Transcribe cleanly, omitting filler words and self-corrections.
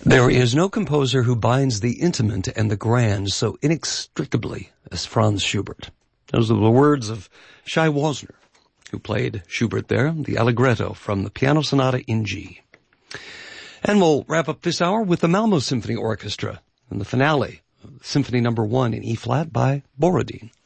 There is no composer who binds the intimate and the grand so inextricably as Franz Schubert. Those are the words of Shai Wozner, who played Schubert there, the Allegretto from the Piano Sonata in G. And we'll wrap up this hour with the Malmo Symphony Orchestra and the finale of Symphony No. 1 in E-flat by Borodin.